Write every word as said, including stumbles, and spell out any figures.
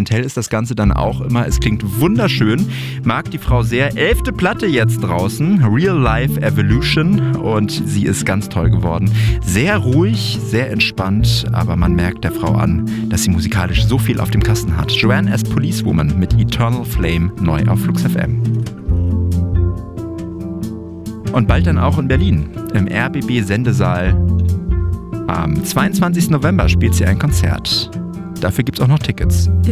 experimentell ist das Ganze dann auch immer. Es klingt wunderschön. Mag die Frau sehr. Elfte Platte jetzt draußen. Real Life Evolution. Und sie ist ganz toll geworden. Sehr ruhig, sehr entspannt. Aber man merkt der Frau an, dass sie musikalisch so viel auf dem Kasten hat. Joanne as Policewoman mit Eternal Flame neu auf Flux F M. Und bald dann auch in Berlin, im R B B-Sendesaal. Am zweiundzwanzigsten November spielt sie ein Konzert. Dafür gibt es auch noch Tickets.